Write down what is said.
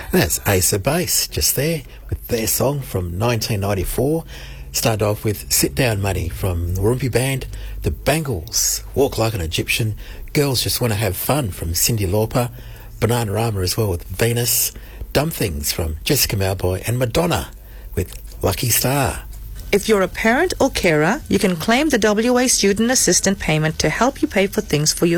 And that's Ace of Base just there with their song from 1994. Started off with Sit Down Money from the Warumpi Band, The Bangles, Walk Like an Egyptian, Girls Just Want to Have Fun from Cyndi Lauper, Bananarama as well with Venus, Dumb Things from Jessica Mauboy, and Madonna with Lucky Star. If you're a parent or carer, you can claim the WA Student Assistant payment to help you pay for things for your